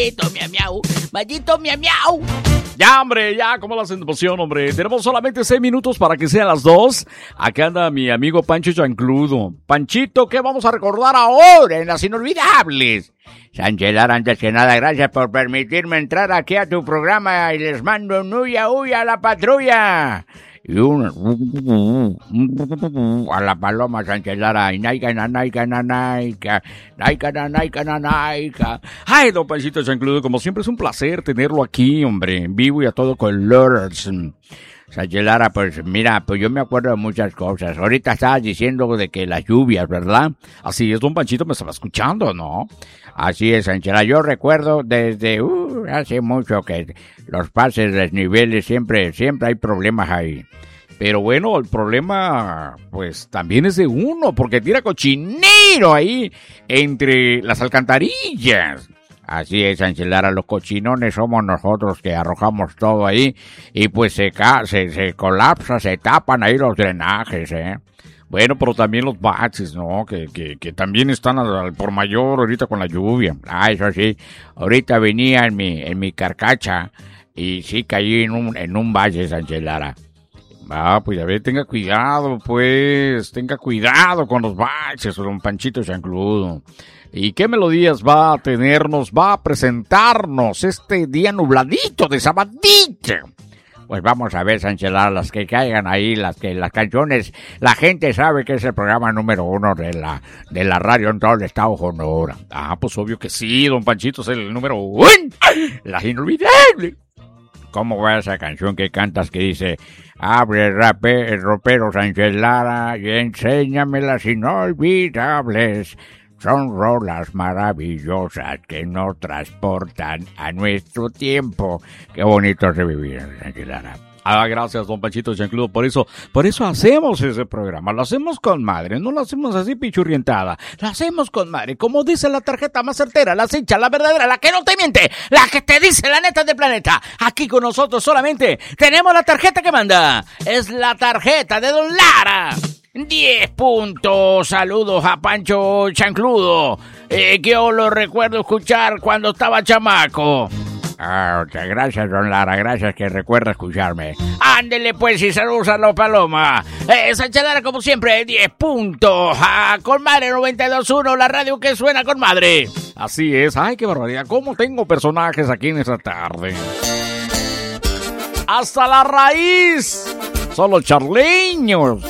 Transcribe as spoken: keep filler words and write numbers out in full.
Maldito miau miau, maldito miau miau. Ya, hombre, ya, como la emoción, hombre. Tenemos solamente seis minutos para que sean las dos. Acá anda mi amigo Pancho Chancludo. Panchito, ¿qué vamos a recordar ahora en las inolvidables? Sánchez Lara, antes que nada, gracias por permitirme entrar aquí a tu programa y les mando un huya huya a la patrulla. Y un a la paloma, Sánchez Lara, y naika na naika na naika, naika na naika na naika. Ay, don Panchito Chancludo, como siempre es un placer tenerlo aquí, hombre, en vivo y a todo color. Sánchez Lara, pues mira, pues yo me acuerdo de muchas cosas. Ahorita estabas diciendo de que las lluvias, ¿verdad? Así es, don Panchito, me estaba escuchando, ¿no? Así es, Sánchez Lara. Yo recuerdo desde uh, hace mucho que los pases, desniveles, siempre, siempre hay problemas ahí. Pero bueno, el problema, pues, también es de uno, porque tira cochinero ahí entre las alcantarillas. Así es, Sánchez Lara, los cochinones somos nosotros que arrojamos todo ahí y pues se, ca se, se colapsa, se tapan ahí los drenajes, ¿eh? Bueno, pero también los baches, ¿no? Que, que, que también están al, al por mayor ahorita con la lluvia. Ah, eso sí, ahorita venía en mi, en mi carcacha y sí caí en un, en un valle, Sánchez Lara. Ah, pues a ver, tenga cuidado, pues, tenga cuidado con los baches, don Panchito Chancludo. ¿Y qué melodías va a tenernos, va a presentarnos este día nubladito de sabadito? Pues vamos a ver, Sánchez Lara, las que caigan ahí, las que las canciones, la gente sabe que es el programa número uno de la de la radio en todo el estado Sonora. Ah, pues obvio que sí, don Panchito es el número uno, las inolvidables. ¿Cómo va esa canción que cantas que dice: abre rape, el ropero Sánchez Lara y enséñame las inolvidables? Son rolas maravillosas que nos transportan a nuestro tiempo. Qué bonito es revivir, Sánchez Lara. Ah, gracias, don Panchito Chancludo. Por eso, por eso hacemos ese programa. Lo hacemos con madre, no lo hacemos así pichurrientada. Lo hacemos con madre. Como dice la tarjeta más certera, la cincha, la verdadera, la que no te miente, la que te dice la neta del planeta. Aquí con nosotros solamente tenemos la tarjeta que manda. Es la tarjeta de don Lara. Diez puntos. Saludos a Pancho Chancludo, eh, que yo lo recuerdo escuchar cuando estaba chamaco. Ah, gracias, don Lara, gracias que recuerda escucharme. Ándele pues y saludos a los Paloma. Eh, Sánchez Lara, como siempre, diez puntos. Ah, con madre noventa y dos punto uno, la radio que suena con madre. Así es, ay, qué barbaridad, cómo tengo personajes aquí en esta tarde. Hasta la raíz. Son los charleños.